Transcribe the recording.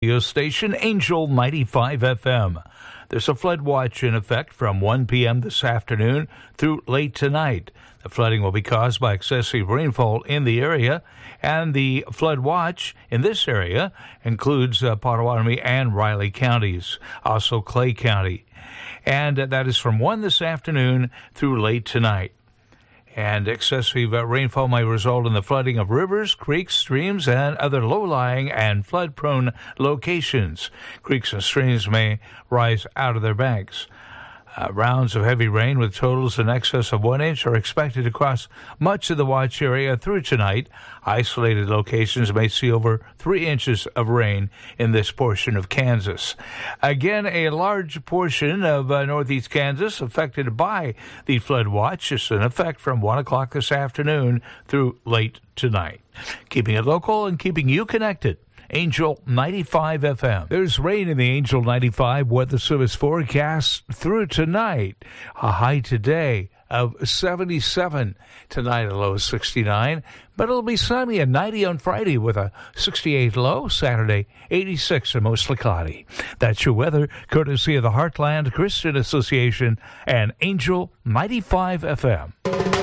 radio station, Angel 95 FM. There's a flood watch in effect from 1 p.m. this afternoon through late tonight. The flooding will be caused by excessive rainfall in the area, and the flood watch in this area includes Potawatomi and Riley counties, also Clay County. And that is from 1 this afternoon through late tonight. And excessive rainfall may result in the flooding of rivers, creeks, streams, and other low-lying and flood-prone locations. Creeks and streams may rise out of their banks. Rounds of heavy rain with totals in excess of 1 inch are expected across much of the watch area through tonight. Isolated locations may see over 3 inches of rain in this portion of Kansas. Again, a large portion of northeast Kansas affected by the flood watch is in effect from 1 o'clock this afternoon through late tonight. Keeping it local and keeping you connected. Angel 95 FM. There's rain in the Angel 95 Weather Service forecast through tonight. A high today of 77. Tonight a low of 69. But it'll be sunny and 90 on Friday with a 68 low. Saturday 86 and mostly cloudy. That's your weather courtesy of the Heartland Christian Association and Angel 95 FM.